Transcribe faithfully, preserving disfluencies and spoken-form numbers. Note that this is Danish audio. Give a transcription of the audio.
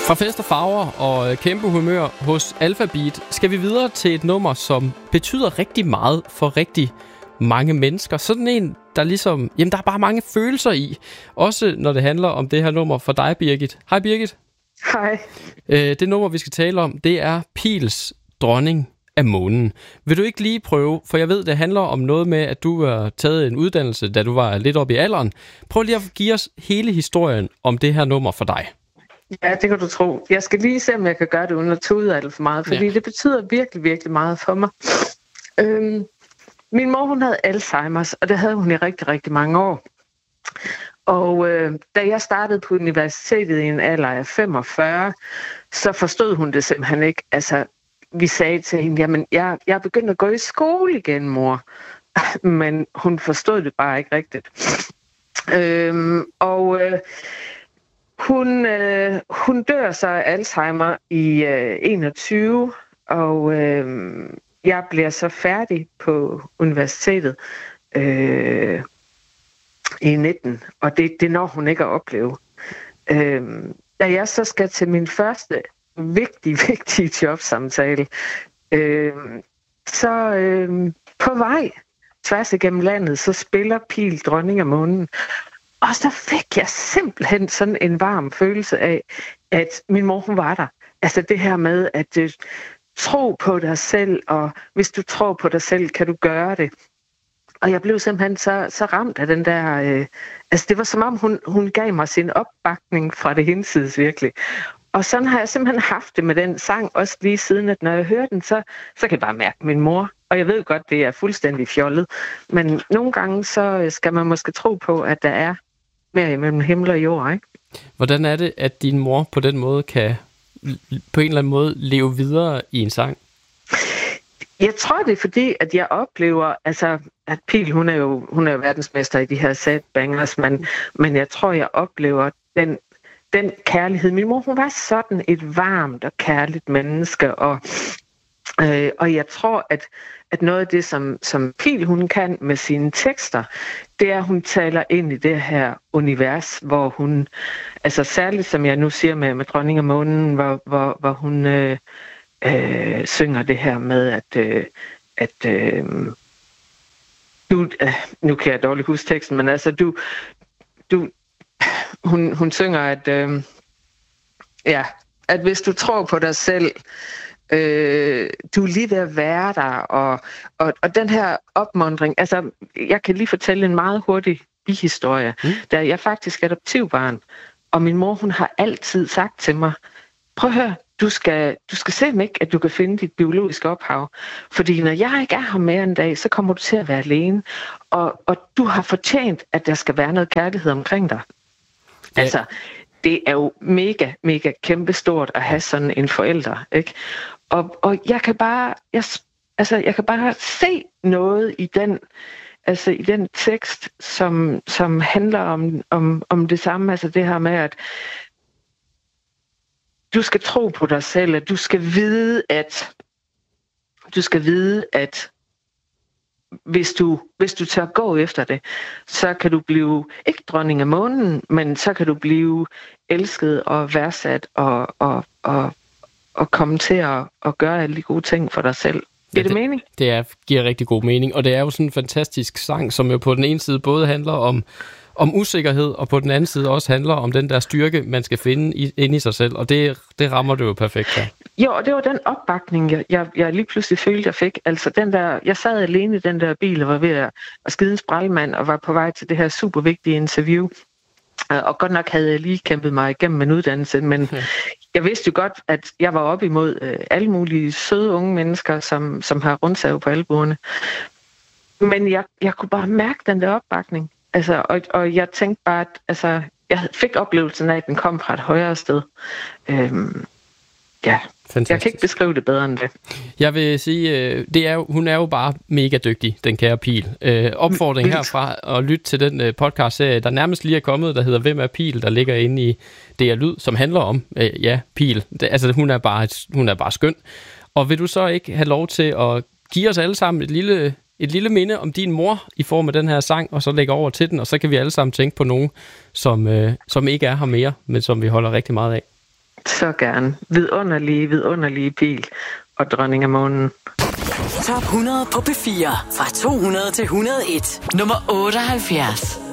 Fra fest og farver og kæmpe humør hos Alphabeat skal vi videre til et nummer, som betyder rigtig meget for rigtig mange mennesker. Sådan en, der ligesom, jamen der er bare mange følelser i. Også når det handler om det her nummer for dig, Birgit. Hej Birgit. Hej. Øh, det nummer, vi skal tale om, det er Piels Dronning af Månen. Vil du ikke lige prøve, for jeg ved, det handler om noget med, at du har taget en uddannelse, da du var lidt oppe i alderen. Prøv lige at give os hele historien om det her nummer for dig. Ja, det kan du tro. Jeg skal lige se, om jeg kan gøre det uden at tude alt for meget, fordi ja. Det betyder virkelig, virkelig meget for mig. Øhm, min mor, hun havde Alzheimer's, og det havde hun i rigtig, rigtig mange år. Og øh, da jeg startede på universitetet i en alder af femogfyrre, så forstod hun det simpelthen ikke. Altså, vi sagde til hende, jamen, jeg, jeg er begyndt at gå i skole igen, mor. Men hun forstod det bare ikke rigtigt. Øhm, og... Øh, Hun, øh, hun dør så af Alzheimer i øh, enogtyve, og øh, jeg bliver så færdig på universitetet øh, i nitten, og det, det når hun ikke at opleve. Øh, da jeg så skal til min første vigtige, vigtige jobsamtale, øh, så øh, på vej tværs igennem landet, så spiller Piel Dronning af Månen. Og så fik jeg simpelthen sådan en varm følelse af, at min mor, hun var der. Altså det her med at uh, tro på dig selv, og hvis du tror på dig selv, kan du gøre det. Og jeg blev simpelthen så, så ramt af den der... Uh, altså det var som om, hun, hun gav mig sin opbakning fra det hinsides virkelig. Og sådan har jeg simpelthen haft det med den sang, også lige siden, at når jeg hører den, så, så kan jeg bare mærke min mor. Og jeg ved godt, det er fuldstændig fjollet. Men nogle gange, så skal man måske tro på, at der er mere imellem himmel og jord, ikke? Hvordan er det, at din mor på den måde kan på en eller anden måde leve videre i en sang? Jeg tror, det er fordi, at jeg oplever, altså, at Piel, hun er jo, hun er jo verdensmester i de her sad bangers, men, men jeg tror, jeg oplever den, den kærlighed. Min mor, hun var sådan et varmt og kærligt menneske, og, øh, og jeg tror, at, at noget af det, som, som Piel, hun kan med sine tekster, det er, at hun taler ind i det her univers, hvor hun, altså særligt som jeg nu siger med, med Dronning af Månen, hvor, hvor, hvor hun øh, øh, synger det her med, at, øh, at øh, du, øh, nu kan jeg dårligt huske teksten, men altså du, du hun, hun synger, at, øh, ja, at hvis du tror på dig selv, Øh, du er lige ved at være der, og, og, og den her opmuntring, altså jeg kan lige fortælle en meget hurtig bihistorie, mm. da jeg faktisk er adoptivbarn, og min mor, hun har altid sagt til mig, prøv at høre, du skal, du skal se mig ikke, at du kan finde dit biologiske ophav, fordi når jeg ikke er her mere en dag, så kommer du til at være alene, og, og du har fortjent, at der skal være noget kærlighed omkring dig. Ja. Altså, det er jo mega, mega kæmpestort at have sådan en forælder, ikke? Og, og jeg kan bare, jeg, altså, jeg kan bare se noget i den, altså i den tekst, som, som handler om, om, om det samme, altså det her med, at du skal tro på dig selv, at du skal vide, at du skal vide, at hvis du, hvis du tør gå efter det, så kan du blive, ikke dronning af månen, men så kan du blive elsket og værdsat og, og, og, og komme til at, at gøre alle de gode ting for dig selv. Ja, er det, det mening? Det er, giver rigtig god mening, og det er jo sådan en fantastisk sang, som jo på den ene side både handler om, om usikkerhed, og på den anden side også handler om den der styrke, man skal finde i, inde i sig selv, og det, det rammer du jo perfekt her. Jo, og det var den opbakning, jeg, jeg, jeg lige pludselig følte, jeg fik. Altså den der, jeg sad alene i den der bil og var ved at, at skide en sprælmand og var på vej til det her super vigtige interview. Og godt nok havde jeg lige kæmpet mig igennem en uddannelse, men ja. Jeg vidste jo godt, at jeg var op imod øh, alle mulige søde unge mennesker, som, som har rundsav på albuerne. Men jeg, jeg kunne bare mærke den der opbakning. Altså, og, og jeg tænkte bare, at altså, jeg fik oplevelsen af, at den kom fra et højere sted. Øhm, ja, fantastisk. Jeg kan ikke beskrive det bedre end det. Jeg vil sige, det er jo, hun er jo bare mega dygtig, den kære Piel. Øh, opfordring Vildt. herfra at lytte til den øh, podcast-serie, der nærmest lige er kommet, der hedder Hvem er Piel, der ligger inde i D R Lyd, som handler om, øh, ja, Piel. Det, altså, hun er, bare, hun er bare skøn. Og vil du så ikke have lov til at give os alle sammen et lille, et lille minde om din mor i form af den her sang, og så lægge over til den, og så kan vi alle sammen tænke på nogen, som, øh, som ikke er her mere, men som vi holder rigtig meget af. Så gerne. Vidunderlige, vidunderlige pil og dronning af månen. Top hundrede på P fire. Fra to hundrede til et hundrede og en. Nummer otteoghalvfjerds.